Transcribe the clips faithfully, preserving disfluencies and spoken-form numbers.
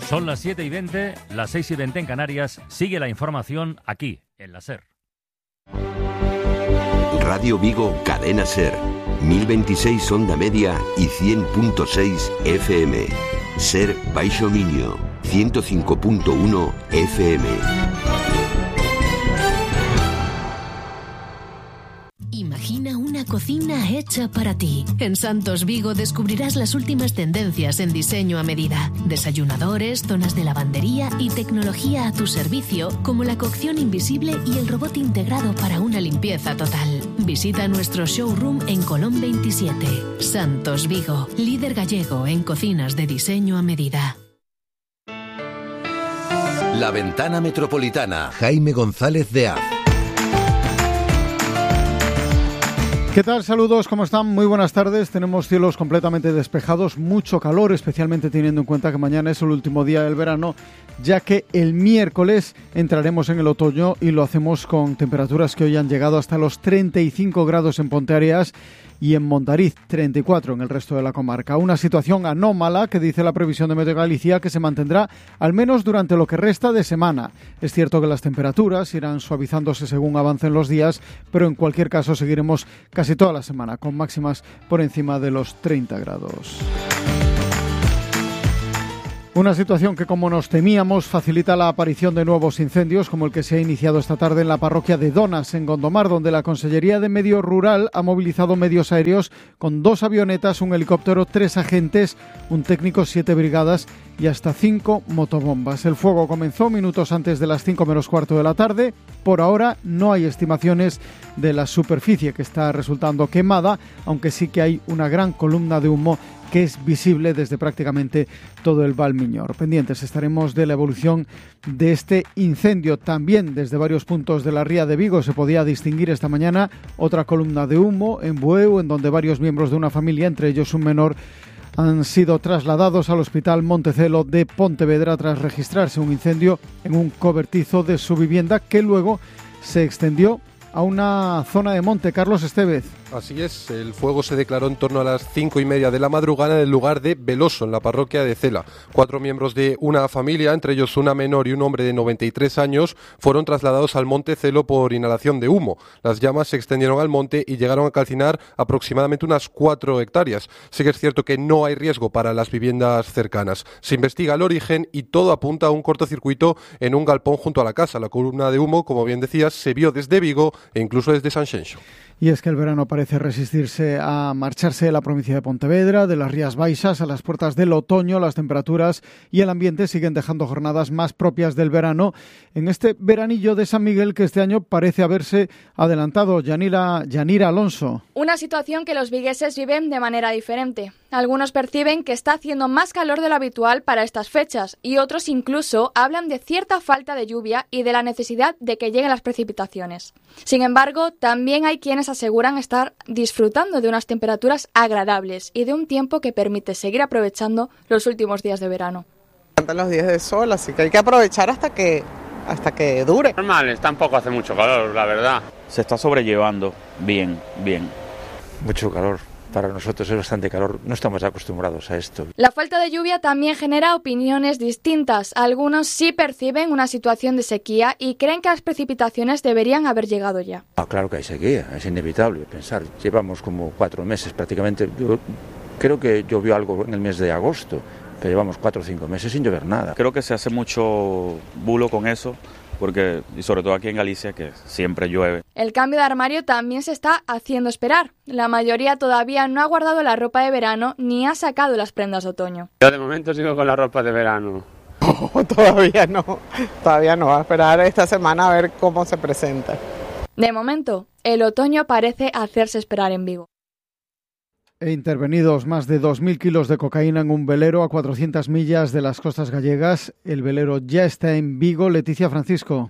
Son las siete y veinte, las seis y veinte en Canarias. Sigue la información aquí, en la SER. Radio Vigo, Cadena SER. mil veintiséis onda media y cien punto seis F M. SER Baixo Miño, ciento cinco punto uno F M. Imagina una cocina hecha para ti. En Santos Vigo descubrirás las últimas tendencias en diseño a medida. Desayunadores, zonas de lavandería y tecnología a tu servicio, como la cocción invisible y el robot integrado para una limpieza total. Visita nuestro showroom en Colón veintisiete. Santos Vigo, líder gallego en cocinas de diseño a medida. La Ventana Metropolitana. Jaime González de Az. ¿Qué tal? Saludos, ¿cómo están? Muy buenas tardes. Tenemos cielos completamente despejados, mucho calor, especialmente teniendo en cuenta que mañana es el último día del verano, ya que el miércoles entraremos en el otoño y lo hacemos con temperaturas que hoy han llegado hasta los treinta y cinco grados en Ponteareas y en Montariz, treinta y cuatro en el resto de la comarca. Una situación anómala que dice la previsión de Meteo Galicia que se mantendrá al menos durante lo que resta de semana. Es cierto que las temperaturas irán suavizándose según avancen los días, pero en cualquier caso seguiremos casi toda la semana con máximas por encima de los treinta grados. Una situación que, como nos temíamos, facilita la aparición de nuevos incendios, como el que se ha iniciado esta tarde en la parroquia de Donas, en Gondomar, donde la Consellería de Medio Rural ha movilizado medios aéreos con dos avionetas, un helicóptero, tres agentes, un técnico, siete brigadas y hasta cinco motobombas. El fuego comenzó minutos antes de las cinco menos cuarto de la tarde. Por ahora no hay estimaciones de la superficie que está resultando quemada, aunque sí que hay una gran columna de humo que es visible desde prácticamente todo el Val Miñor. Pendientes estaremos de la evolución de este incendio. También desde varios puntos de la ría de Vigo se podía distinguir esta mañana otra columna de humo en Bueu, en donde varios miembros de una familia, entre ellos un menor, han sido trasladados al Hospital Montecelo de Pontevedra tras registrarse un incendio en un cobertizo de su vivienda que luego se extendió a una zona de monte. Carlos Estevez. Así es, el fuego se declaró en torno a las cinco y media de la madrugada en el lugar de Veloso, en la parroquia de Cela. Cuatro miembros de una familia, entre ellos una menor y un hombre de noventa y tres años, fueron trasladados al monte Celo por inhalación de humo. Las llamas se extendieron al monte y llegaron a calcinar aproximadamente unas cuatro hectáreas. Sí que es cierto que no hay riesgo para las viviendas cercanas. Se investiga el origen y todo apunta a un cortocircuito en un galpón junto a la casa. La columna de humo, como bien decías, se vio desde Vigo e incluso desde Sanxenxo. Y es que el verano parece resistirse a marcharse de la provincia de Pontevedra, de las Rías Baixas, a las puertas del otoño. Las temperaturas y el ambiente siguen dejando jornadas más propias del verano en este veranillo de San Miguel que este año parece haberse adelantado. Yanira, Yanira Alonso. Una situación que los vigueses viven de manera diferente. Algunos perciben que está haciendo más calor de lo habitual para estas fechas y otros incluso hablan de cierta falta de lluvia y de la necesidad de que lleguen las precipitaciones. Sin embargo, también hay quienes aseguran estar disfrutando de unas temperaturas agradables y de un tiempo que permite seguir aprovechando los últimos días de verano. Cantan los días de sol, así que hay que aprovechar hasta que, hasta que dure. Normal, tampoco hace mucho calor, la verdad. Se está sobrellevando bien, bien. Mucho calor. Para nosotros es bastante calor, no estamos acostumbrados a esto. La falta de lluvia también genera opiniones distintas. Algunos sí perciben una situación de sequía y creen que las precipitaciones deberían haber llegado ya. Ah, claro que hay sequía, es inevitable pensar. Llevamos como cuatro meses prácticamente. Yo creo que llovió algo en el mes de agosto, pero llevamos cuatro o cinco meses sin llover nada. Creo que se hace mucho bulo con eso, porque, y sobre todo aquí en Galicia, que siempre llueve. El cambio de armario también se está haciendo esperar. La mayoría todavía no ha guardado la ropa de verano ni ha sacado las prendas de otoño. Yo de momento sigo con la ropa de verano. Oh, todavía no, todavía no. Va a esperar esta semana a ver cómo se presenta. De momento, el otoño parece hacerse esperar en Vigo. E intervenidos más de dos mil kilos de cocaína en un velero a cuatrocientas millas de las costas gallegas. El velero ya está en Vigo. Leticia Francisco.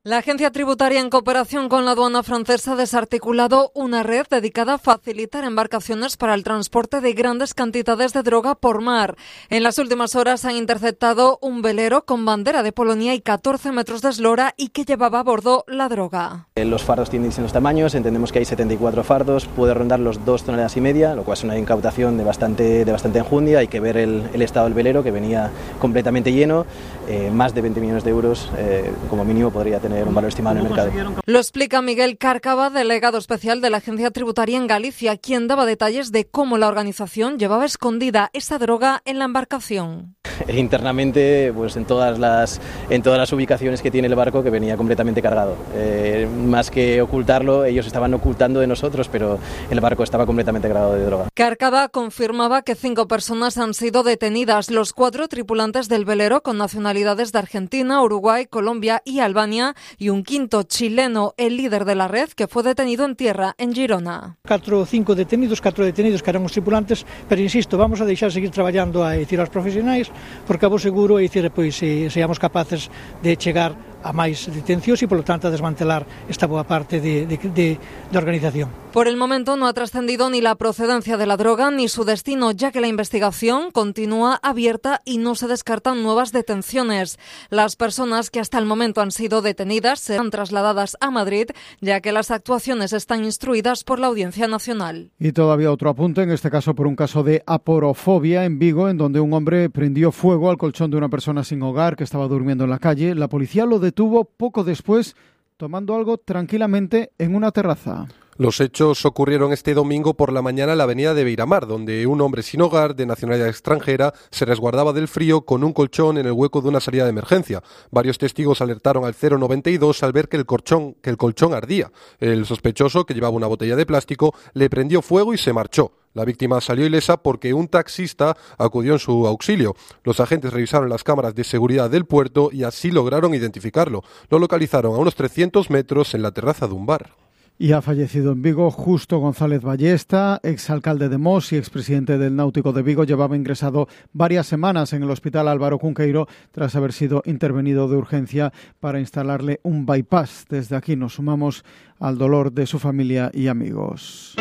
La agencia tributaria, en cooperación con la aduana francesa, ha desarticulado una red dedicada a facilitar embarcaciones para el transporte de grandes cantidades de droga por mar. En las últimas horas han interceptado un velero con bandera de Polonia y catorce metros de eslora y que llevaba a bordo la droga. Los fardos tienen distintos tamaños, entendemos que hay setenta y cuatro fardos, puede rondar los dos toneladas y media, lo cual es una incautación de bastante, de bastante enjundia. Hay que ver el, el estado del velero, que venía completamente lleno, eh, más de veinte millones de euros, eh, como mínimo podría tener un valor estimado en el mercado. Lo explica Miguel Cárcava, delegado especial de la agencia tributaria en Galicia, quien daba detalles de cómo la organización llevaba escondida esa droga en la embarcación. Internamente, pues en todas las en todas las ubicaciones que tiene el barco, que venía completamente cargado. Eh, más que ocultarlo, ellos estaban ocultando de nosotros, pero el barco estaba completamente cargado de droga. Cárcava confirmaba que cinco personas han sido detenidas, los cuatro tripulantes del velero con nacionalidades de Argentina, Uruguay, Colombia y Albania, y un quinto chileno, el líder de la red, que fue detenido en tierra, en Girona. Catro ou cinco detenidos, catro detenidos que eran os tripulantes, pero insisto, vamos a deixar seguir traballando a decir aos profesionais, porque a vos seguro e dicir, pois, se seamos capaces de chegar a máis detencións e, polo tanto, a desmantelar esta boa parte de, de, de, de organización. Por el momento no ha trascendido ni la procedencia de la droga ni su destino, ya que la investigación continúa abierta y no se descartan nuevas detenciones. Las personas que hasta el momento han sido detenidas serán trasladadas a Madrid, ya que las actuaciones están instruidas por la Audiencia Nacional. Y todavía otro apunte, en este caso por un caso de aporofobia en Vigo, en donde un hombre prendió fuego al colchón de una persona sin hogar que estaba durmiendo en la calle. La policía lo detuvo poco después, tomando algo tranquilamente en una terraza. Los hechos ocurrieron este domingo por la mañana en la avenida de Beiramar, donde un hombre sin hogar de nacionalidad extranjera se resguardaba del frío con un colchón en el hueco de una salida de emergencia. Varios testigos alertaron al cero noventa y dos al ver que el colchón, que el colchón ardía. El sospechoso, que llevaba una botella de plástico, le prendió fuego y se marchó. La víctima salió ilesa porque un taxista acudió en su auxilio. Los agentes revisaron las cámaras de seguridad del puerto y así lograron identificarlo. Lo localizaron a unos trescientos metros en la terraza de un bar. Y ha fallecido en Vigo Justo González Ballesta, exalcalde de Mos y expresidente del Náutico de Vigo. Llevaba ingresado varias semanas en el Hospital Álvaro Cunqueiro tras haber sido intervenido de urgencia para instalarle un bypass. Desde aquí nos sumamos al dolor de su familia y amigos.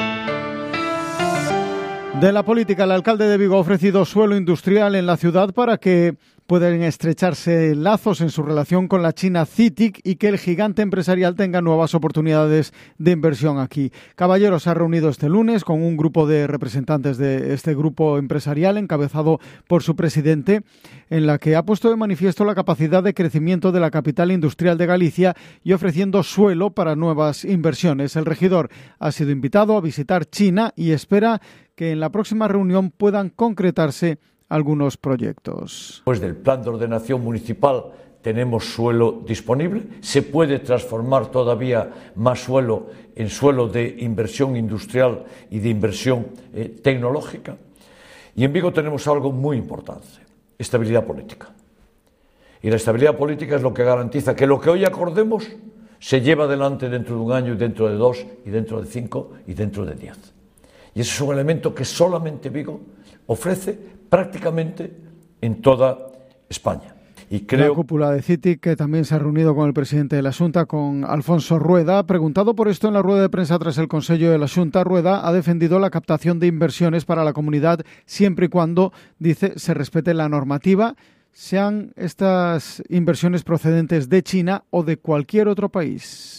De la política, el alcalde de Vigo ha ofrecido suelo industrial en la ciudad para que puedan estrecharse lazos en su relación con la China C I T I C y que el gigante empresarial tenga nuevas oportunidades de inversión aquí. Caballero se ha reunido este lunes con un grupo de representantes de este grupo empresarial encabezado por su presidente, en la que ha puesto de manifiesto la capacidad de crecimiento de la capital industrial de Galicia y ofreciendo suelo para nuevas inversiones. El regidor ha sido invitado a visitar China y espera que en la próxima reunión puedan concretarse algunos proyectos. Después del plan de ordenación municipal tenemos suelo disponible, se puede transformar todavía más suelo en suelo de inversión industrial y de inversión eh, tecnológica. Y en Vigo tenemos algo muy importante, estabilidad política. Y la estabilidad política es lo que garantiza que lo que hoy acordemos se lleva adelante dentro de un año, y dentro de dos, y dentro de cinco, y dentro de diez. Y ese es un elemento que solamente Vigo ofrece prácticamente en toda España. Y creo... La cúpula de C I T I C, que también se ha reunido con el presidente de la Xunta, con Alfonso Rueda. Preguntado por esto en la rueda de prensa tras el Consejo de la Xunta, Rueda ha defendido la captación de inversiones para la comunidad siempre y cuando, dice, se respete la normativa, sean estas inversiones procedentes de China o de cualquier otro país.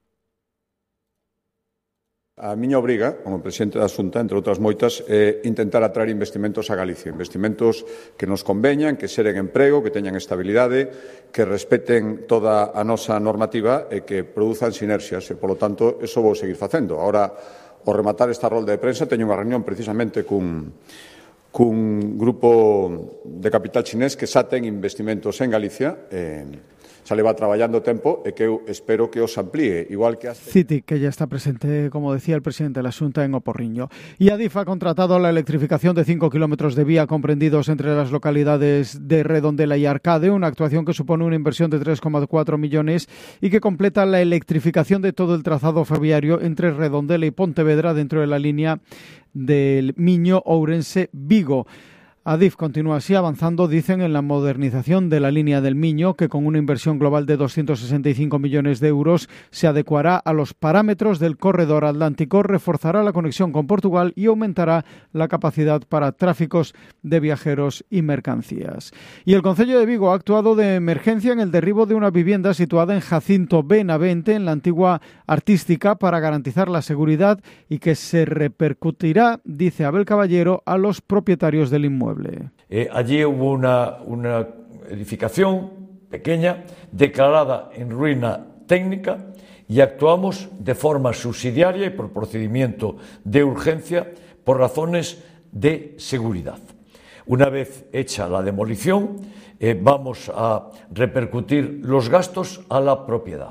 A miña obriga, como presidente da Xunta, entre outras moitas, é intentar atraer investimentos a Galicia. Investimentos que nos conveñan, que xeren emprego, que teñan estabilidade, que respeten toda a nosa normativa e que produzan sinerxias. E, polo tanto, eso vou seguir facendo. Ahora, ao rematar esta rolda de prensa, teño unha reunión precisamente cun, cun grupo de capital chinés que xa ten investimentos en Galicia. Eh, xa leva traballando tempo e que eu espero que os amplíe, igual que... C I T I C, que ya está presente, como decía el presidente de la Xunta, en Oporriño. Y Adif ha contratado la electrificación de cinco kilómetros de vía comprendidos entre las localidades de Redondela y Arcade, una actuación que supone una inversión de tres coma cuatro millones y que completa la electrificación de todo el trazado ferroviario entre Redondela y Pontevedra dentro de la línea del Miño Ourense Vigo. Adif continúa así avanzando, dicen, en la modernización de la línea del Miño, que con una inversión global de doscientos sesenta y cinco millones de euros se adecuará a los parámetros del corredor atlántico, reforzará la conexión con Portugal y aumentará la capacidad para tráficos de viajeros y mercancías. Y el Concello de Vigo ha actuado de emergencia en el derribo de una vivienda situada en Jacinto Benavente, en la antigua Artística, para garantizar la seguridad y que se repercutirá, dice Abel Caballero, a los propietarios del inmueble. Eh, allí hubo una, una edificación pequeña declarada en ruina técnica y actuamos de forma subsidiaria y por procedimiento de urgencia por razones de seguridad. Una vez hecha la demolición, eh, vamos a repercutir los gastos a la propiedad.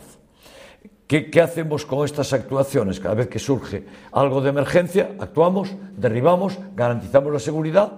¿Qué, ¿Qué hacemos con estas actuaciones? Cada vez que surge algo de emergencia, actuamos, derribamos, garantizamos la seguridad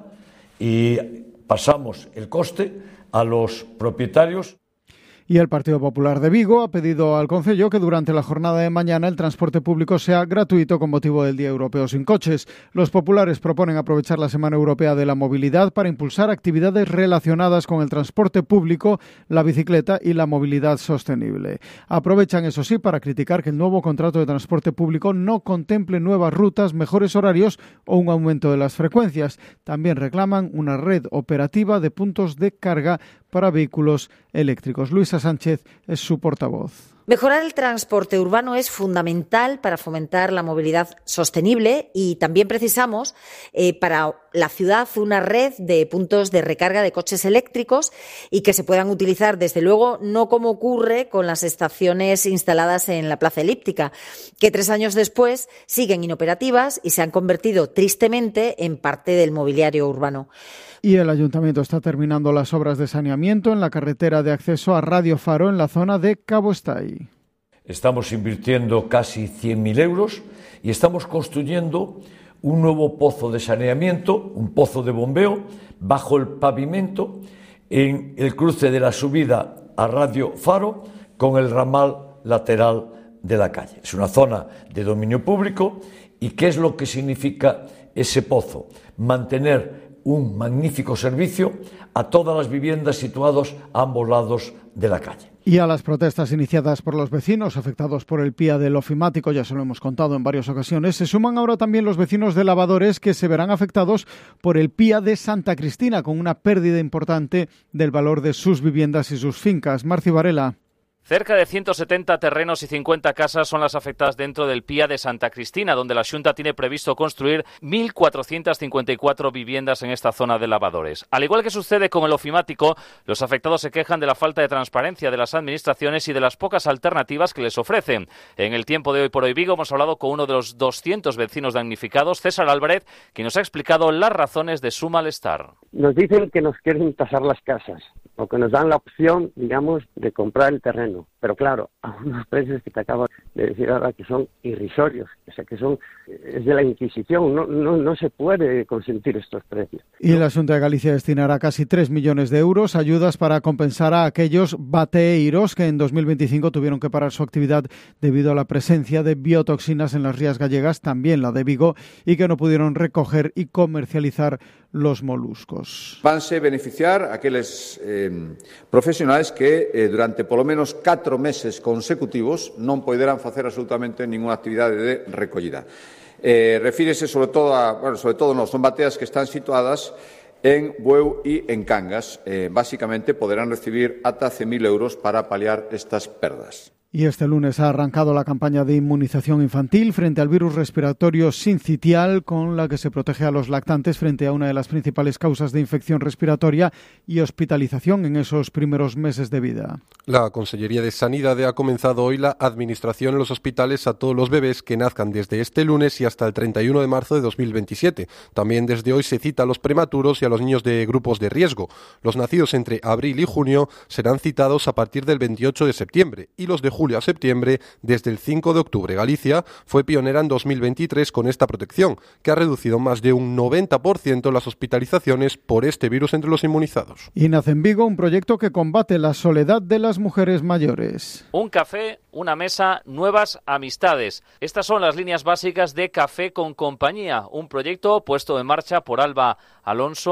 y pasamos el coste a los propietarios. Y el Partido Popular de Vigo ha pedido al Concello que durante la jornada de mañana el transporte público sea gratuito con motivo del Día Europeo sin Coches. Los populares proponen aprovechar la Semana Europea de la Movilidad para impulsar actividades relacionadas con el transporte público, la bicicleta y la movilidad sostenible. Aprovechan, eso sí, para criticar que el nuevo contrato de transporte público no contemple nuevas rutas, mejores horarios o un aumento de las frecuencias. También reclaman una red operativa de puntos de carga para vehículos eléctricos. Luisa Sánchez es su portavoz. Mejorar el transporte urbano es fundamental para fomentar la movilidad sostenible y también precisamos eh, para la ciudad una red de puntos de recarga de coches eléctricos y que se puedan utilizar, desde luego, no como ocurre con las estaciones instaladas en la Plaza Elíptica, que tres años después siguen inoperativas y se han convertido tristemente en parte del mobiliario urbano. Y el Ayuntamiento está terminando las obras de saneamiento en la carretera de acceso a Radio Faro en la zona de Cabo Estay. Estamos invirtiendo casi cien mil euros y estamos construyendo un nuevo pozo de saneamiento, un pozo de bombeo, bajo el pavimento, en el cruce de la subida a Radio Faro con el ramal lateral de la calle. Es una zona de dominio público. ¿Y qué es lo que significa ese pozo? Mantener un magnífico servicio a todas las viviendas situadas a ambos lados de la calle. Y a las protestas iniciadas por los vecinos afectados por el P I A del ofimático, ya se lo hemos contado en varias ocasiones, se suman ahora también los vecinos de Lavadores que se verán afectados por el P I A de Santa Cristina, con una pérdida importante del valor de sus viviendas y sus fincas. Marci Varela. Cerca de ciento setenta terrenos y cincuenta casas son las afectadas dentro del P I A de Santa Cristina, donde la Xunta tiene previsto construir mil cuatrocientas cincuenta y cuatro viviendas en esta zona de Lavadores. Al igual que sucede con el ofimático, los afectados se quejan de la falta de transparencia de las administraciones y de las pocas alternativas que les ofrecen. En el tiempo de Hoy por Hoy Vigo hemos hablado con uno de los doscientos vecinos damnificados, César Álvarez, que nos ha explicado las razones de su malestar. Nos dicen que nos quieren tasar las casas, o que nos dan la opción, digamos, de comprar el terreno. Pero claro, a unos precios que te acabo de decir ahora que son irrisorios, o sea, que son es de la Inquisición, no, no, no se puede consentir estos precios. Y la Xunta de Galicia destinará casi tres millones de euros a ayudas para compensar a aquellos bateeiros que en dos mil veinticinco tuvieron que parar su actividad debido a la presencia de biotoxinas en las rías gallegas, también la de Vigo, y que no pudieron recoger y comercializar los moluscos. Vanse beneficiar aqueles eh, profesionais que eh, durante polo menos catro meses consecutivos non poderán facer absolutamente ninguna actividade de recollida. Eh, refírese sobre todo a, bueno, sobre todo nos son bateas que están situadas en Bueu e en Cangas. Eh, básicamente poderán recibir ata cen mil euros para paliar estas perdas. Y este lunes ha arrancado la campaña de inmunización infantil frente al virus respiratorio sincitial, con la que se protege a los lactantes frente a una de las principales causas de infección respiratoria y hospitalización en esos primeros meses de vida. La Consellería de Sanidad ha comenzado hoy la administración en los hospitales a todos los bebés que nazcan desde este lunes y hasta el treinta y uno de marzo de dos mil veintisiete. También desde hoy se cita a los prematuros y a los niños de grupos de riesgo. Los nacidos entre abril y junio serán citados a partir del veintiocho de septiembre y los de julio a septiembre desde el cinco de octubre. Galicia fue pionera en dos mil veintitrés con esta protección, que ha reducido más de un noventa por ciento las hospitalizaciones por este virus entre los inmunizados. Y nace en Vigo un proyecto que combate la soledad de las mujeres mayores. Un café, una mesa, nuevas amistades. Estas son las líneas básicas de Café con Compañía, un proyecto puesto en marcha por Alba Alonso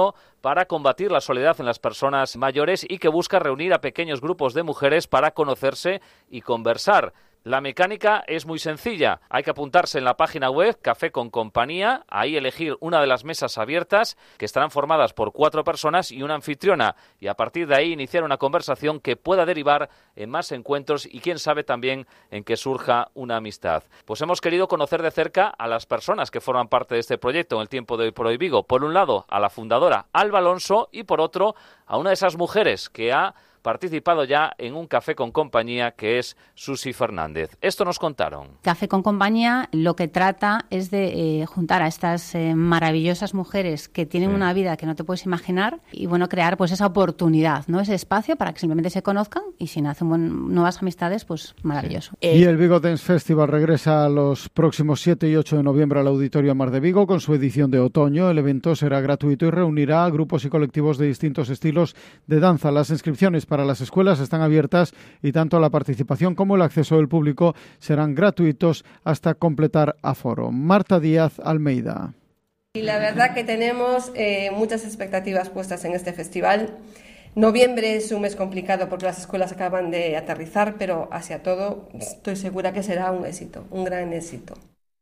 para combatir la soledad en las personas mayores y que busca reunir a pequeños grupos de mujeres para conocerse y conversar. La mecánica es muy sencilla. Hay que apuntarse en la página web Café con Compañía, ahí elegir una de las mesas abiertas que estarán formadas por cuatro personas y una anfitriona, y a partir de ahí iniciar una conversación que pueda derivar en más encuentros y quién sabe también en que surja una amistad. Pues hemos querido conocer de cerca a las personas que forman parte de este proyecto en el tiempo de Hoy por Hoy Vigo. Por un lado a la fundadora Alba Alonso y por otro a una de esas mujeres que ha participado ya en un Café con Compañía, que es Susi Fernández. Esto nos contaron. Café con Compañía lo que trata es de eh, juntar a estas eh, maravillosas mujeres que tienen sí. una vida que no te puedes imaginar y bueno, crear pues esa oportunidad, ¿no? Ese espacio para que simplemente se conozcan y si nacen buen, nuevas amistades, pues maravilloso. Sí. Eh, y el Vigo Dance Festival regresa los próximos siete y ocho de noviembre al Auditorio Mar de Vigo con su edición de otoño. El evento será gratuito y reunirá a grupos y colectivos de distintos estilos de danza. Las inscripciones para Para las escuelas están abiertas y tanto la participación como el acceso del público serán gratuitos hasta completar aforo. Marta Díaz Almeida. Y la verdad que tenemos eh, muchas expectativas puestas en este festival. Noviembre es un mes complicado porque las escuelas acaban de aterrizar, pero hacia todo estoy segura que será un éxito, un gran éxito.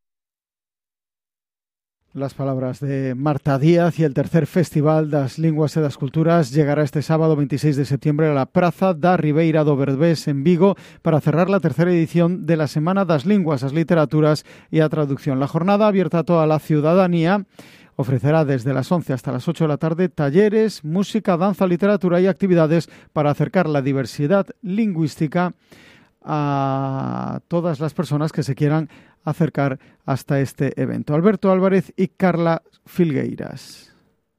Las palabras de Marta Díaz. Y el tercer Festival das Linguas e das Culturas llegará este sábado veintiséis de septiembre a la Praza da Ribeira do Berbés en Vigo para cerrar la tercera edición de la Semana das Linguas, as Literaturas e a Traducción. La jornada, abierta a toda la ciudadanía, ofrecerá desde las once hasta las ocho de la tarde talleres, música, danza, literatura y actividades para acercar la diversidad lingüística a todas las personas que se quieran acercar hasta este evento. Alberto Álvarez y Carla Filgueiras.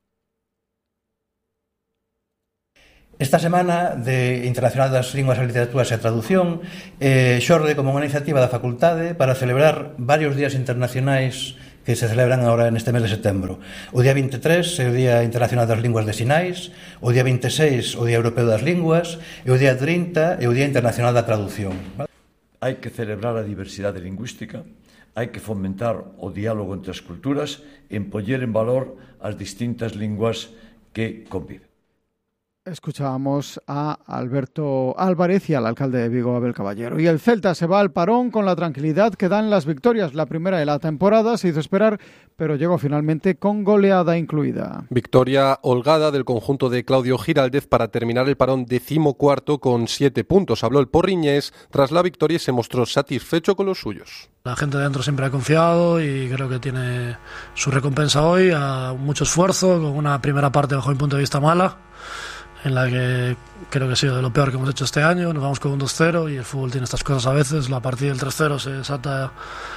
Esta Semana de Internacional das Linguas e Literaturas e a Traducción eh, xorde como unha iniciativa da Facultade para celebrar varios días internacionais que se celebran agora neste mes de setembro. O día vinte e tres é o Día Internacional das Linguas de Sinais, o día vinte e seis o Día Europeo das Linguas e o día trinta é o Día Internacional da Traducción. Hai que celebrar a diversidade lingüística, hai que fomentar o diálogo entre as culturas e poñer en valor as distintas linguas que conviven. Escuchábamos a Alberto Álvarez y al alcalde de Vigo, Abel Caballero. Y el Celta se va al parón con la tranquilidad que dan las victorias. La primera de la temporada se hizo esperar, pero llegó finalmente con goleada incluida. Victoria holgada del conjunto de Claudio Giraldez para terminar el parón decimocuarto con siete puntos. Habló el porriñés tras la victoria y se mostró satisfecho con los suyos. La gente de dentro siempre ha confiado y creo que tiene su recompensa hoy, a mucho esfuerzo, con una primera parte bajo mi punto de vista mala, en la que creo que ha sido de lo peor que hemos hecho este año. Nos vamos con un dos cero y el fútbol tiene estas cosas a veces. La partida del tres cero se desata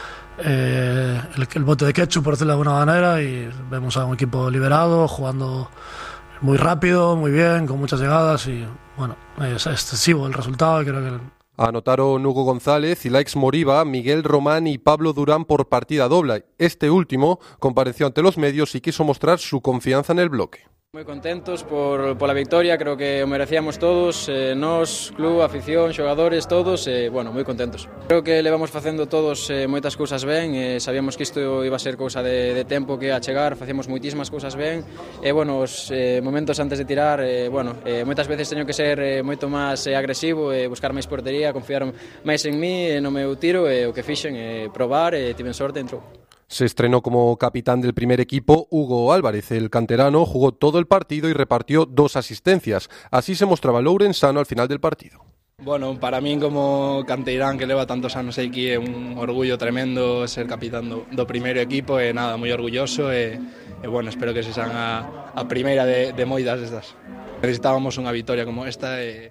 eh, el, el bote de ketchup, por decirlo de alguna manera, y vemos a un equipo liberado, jugando muy rápido, muy bien, con muchas llegadas y bueno, es excesivo el resultado. Creo que Anotaron Hugo González, Ilaix Moriba, Miguel Román y Pablo Durán por partida doble. Este último compareció ante los medios y quiso mostrar su confianza en el bloque. Moi contentos por, por a victoria, creo que o merecíamos todos, eh, nós, club, afición, xogadores, todos, eh, bueno, moi contentos. Creo que levamos facendo todos eh, moitas cousas ben, eh, sabíamos que isto iba a ser cousa de, de tempo que a chegar, facíamos moitísimas cousas ben, e, bueno, os eh, momentos antes de tirar, eh, bueno, eh, moitas veces teño que ser eh, moito máis eh, agresivo, e eh, buscar máis portería, confiar máis en mí, e no meu tiro, e eh, o que fixen, eh, probar, e eh, tiven sorte, entrou. Se estrenó como capitán del primer equipo Hugo Álvarez. El canterano jugó todo el partido y repartió dos asistencias. Así se mostraba Lourensano al final del partido. Bueno, para min como canteirán que leva tantos anos aquí é un orgullo tremendo ser capitán do, do primeiro equipo e nada, moi orgulloso e, e bueno, espero que se sean a, a primeira de, de moitas destas. Necesitábamos unha victoria como esta e...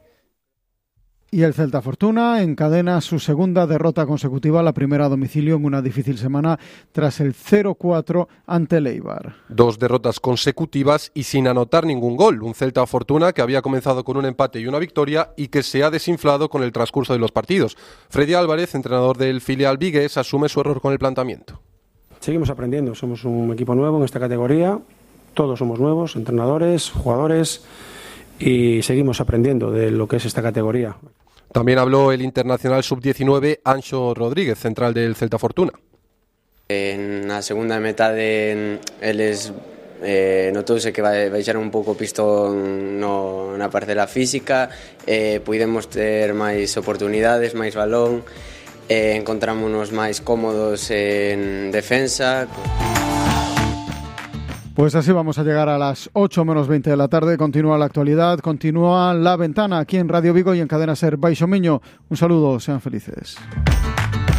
Y el Celta Fortuna encadena su segunda derrota consecutiva, la primera a domicilio en una difícil semana tras el cero cuatro ante el Eibar. Dos derrotas consecutivas y sin anotar ningún gol. Un Celta Fortuna que había comenzado con un empate y una victoria y que se ha desinflado con el transcurso de los partidos. Freddy Álvarez, entrenador del filial vigués, asume su error con el planteamiento. Seguimos aprendiendo, somos un equipo nuevo en esta categoría, todos somos nuevos, entrenadores, jugadores, y seguimos aprendiendo de lo que es esta categoría. También habló el internacional sub diecinueve Anxo Rodríguez, central del Celta Fortuna. En la segunda metade eles eh, notouse que vai baixar un pouco o pistón no, na parcela física, eh, puidemos ter máis oportunidades, máis balón, eh, encontrámonos máis cómodos en defensa. Pues así vamos a llegar a las ocho menos veinte de la tarde. Continúa la actualidad, continúa La Ventana aquí en Radio Vigo y en Cadena Ser Baixo Miño. Un saludo, sean felices.